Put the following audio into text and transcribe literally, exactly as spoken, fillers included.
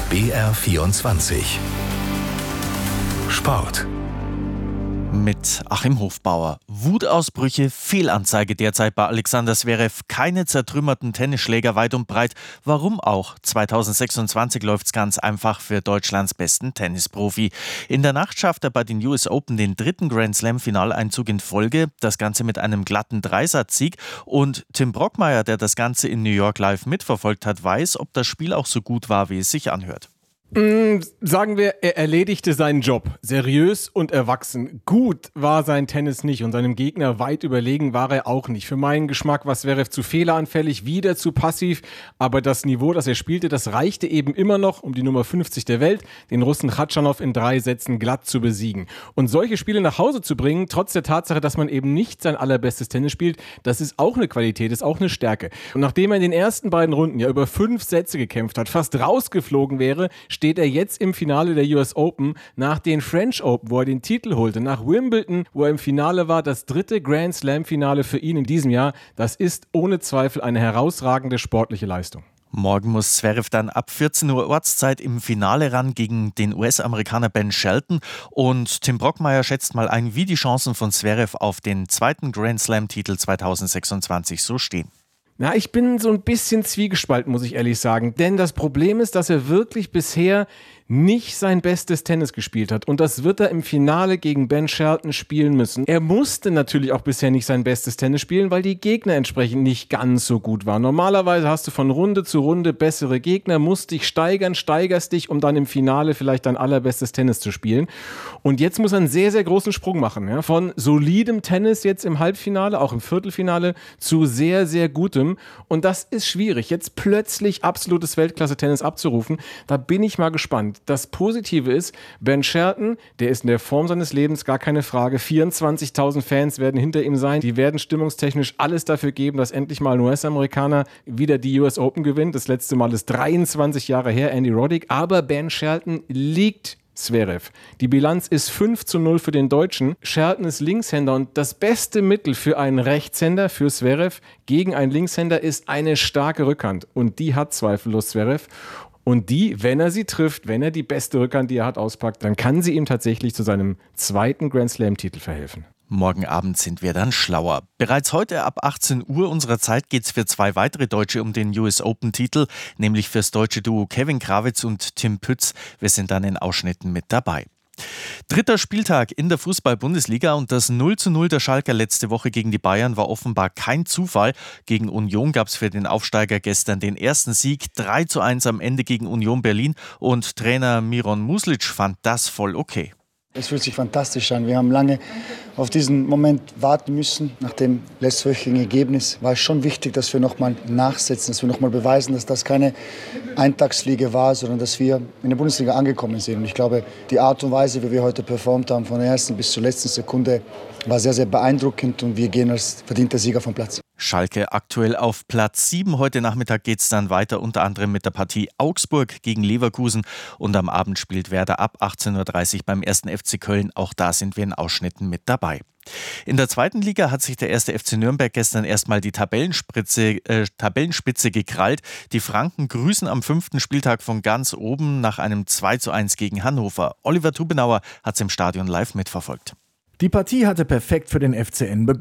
B R vierundzwanzig Sport. Mit Achim Hofbauer. Wutausbrüche, Fehlanzeige derzeit bei Alexander Zverev. Keine zertrümmerten Tennisschläger weit und breit. Warum auch? zwanzig sechsundzwanzig läuft's ganz einfach für Deutschlands besten Tennisprofi. In der Nacht schafft er bei den U S Open den dritten Grand Slam-Finaleinzug in Folge. Das Ganze mit einem glatten Dreisatzsieg. Und Tim Brockmeier, der das Ganze in New York live mitverfolgt hat, weiß, ob das Spiel auch so gut war, wie es sich anhört. Mm, sagen wir, er erledigte seinen Job. Seriös und erwachsen. Gut war sein Tennis nicht und seinem Gegner weit überlegen war er auch nicht. Für meinen Geschmack war Zverev zu fehleranfällig, wieder zu passiv. Aber das Niveau, das er spielte, das reichte eben immer noch, um die Nummer fünfzig der Welt, den Russen Khachanov in drei Sätzen glatt zu besiegen. Und solche Spiele nach Hause zu bringen, trotz der Tatsache, dass man eben nicht sein allerbestes Tennis spielt, das ist auch eine Qualität, ist auch eine Stärke. Und nachdem er in den ersten beiden Runden ja über fünf Sätze gekämpft hat, fast rausgeflogen wäre, steht er jetzt im Finale der U S Open nach den French Open, wo er den Titel holte, nach Wimbledon, wo er im Finale war, das dritte Grand Slam Finale für ihn in diesem Jahr. Das ist ohne Zweifel eine herausragende sportliche Leistung. Morgen muss Zverev dann ab vierzehn Uhr Ortszeit im Finale ran gegen den U S-Amerikaner Ben Shelton. Und Tim Brockmeier schätzt mal ein, wie die Chancen von Zverev auf den zweiten Grand Slam-Titel zwanzig sechsundzwanzig so stehen. Na, ich bin so ein bisschen zwiegespalten, muss ich ehrlich sagen. Denn das Problem ist, dass er wirklich bisher nicht sein bestes Tennis gespielt hat. Und das wird er im Finale gegen Ben Shelton spielen müssen. Er musste natürlich auch bisher nicht sein bestes Tennis spielen, weil die Gegner entsprechend nicht ganz so gut waren. Normalerweise hast du von Runde zu Runde bessere Gegner, musst dich steigern, steigerst dich, um dann im Finale vielleicht dein allerbestes Tennis zu spielen. Und jetzt muss er einen sehr, sehr großen Sprung machen. Ja? Von solidem Tennis jetzt im Halbfinale, auch im Viertelfinale, zu sehr, sehr gutem. Und das ist schwierig, jetzt plötzlich absolutes Weltklasse-Tennis abzurufen. Da bin ich mal gespannt. Das Positive ist, Ben Shelton, der ist in der Form seines Lebens, gar keine Frage. vierundzwanzigtausend Fans werden hinter ihm sein. Die werden stimmungstechnisch alles dafür geben, dass endlich mal ein U S-Amerikaner wieder die U S Open gewinnt. Das letzte Mal ist dreiundzwanzig Jahre her, Andy Roddick. Aber Ben Shelton liegt Zverev. Die Bilanz ist fünf zu null für den Deutschen. Shelton ist Linkshänder und das beste Mittel für einen Rechtshänder, für Zverev, gegen einen Linkshänder ist eine starke Rückhand. Und die hat zweifellos Zverev. Und die, wenn er sie trifft, wenn er die beste Rückhand, die er hat, auspackt, dann kann sie ihm tatsächlich zu seinem zweiten Grand Slam-Titel verhelfen. Morgen Abend sind wir dann schlauer. Bereits heute ab achtzehn Uhr unserer Zeit geht es für zwei weitere Deutsche um den U S Open-Titel, nämlich fürs deutsche Duo Kevin Krawitz und Tim Pütz. Wir sind dann in Ausschnitten mit dabei. Dritter Spieltag in der Fußball-Bundesliga und das null zu null der Schalker letzte Woche gegen die Bayern war offenbar kein Zufall. Gegen Union gab es für den Aufsteiger gestern den ersten Sieg, drei zu eins am Ende gegen Union Berlin und Trainer Miron Muslic fand das voll okay. Es fühlt sich fantastisch an. Wir haben lange auf diesen Moment warten müssen. Nach dem letztwöchigen Ergebnis war es schon wichtig, dass wir nochmal nachsetzen, dass wir nochmal beweisen, dass das keine Eintagsfliege war, sondern dass wir in der Bundesliga angekommen sind. Und ich glaube, die Art und Weise, wie wir heute performt haben, von der ersten bis zur letzten Sekunde, war sehr, sehr beeindruckend und wir gehen als verdienter Sieger vom Platz. Schalke aktuell auf Platz sieben. Heute Nachmittag geht es dann weiter, unter anderem mit der Partie Augsburg gegen Leverkusen. Und am Abend spielt Werder ab achtzehn Uhr dreißig beim ersten F C Köln. Auch da sind wir in Ausschnitten mit dabei. In der zweiten Liga hat sich der erste F C Nürnberg gestern erstmal die Tabellenspitze, äh, Tabellenspitze gekrallt. Die Franken grüßen am fünften Spieltag von ganz oben nach einem zwei zu eins gegen Hannover. Oliver Tubenauer hat es im Stadion live mitverfolgt. Die Partie hatte perfekt für den F C N begonnen.